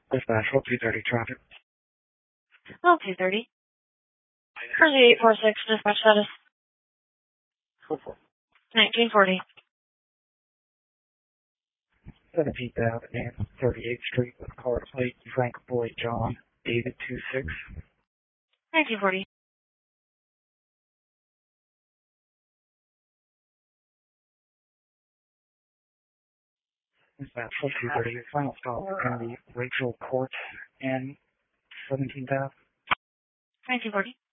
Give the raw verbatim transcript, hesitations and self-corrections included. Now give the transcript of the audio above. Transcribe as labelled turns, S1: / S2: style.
S1: Dispatch, hold two thirty traffic.
S2: Hold two thirty. Jersey eight four six, dispatch status. nineteen forty.
S1: seventeenth Avenue and thirty-eighth Street with car plate Frank Boyd John, David two six.
S2: nineteen forty.
S1: Dispatch, hold two thirty. Final stop in the Rachel Court and seventeenth Avenue.
S2: nineteen forty.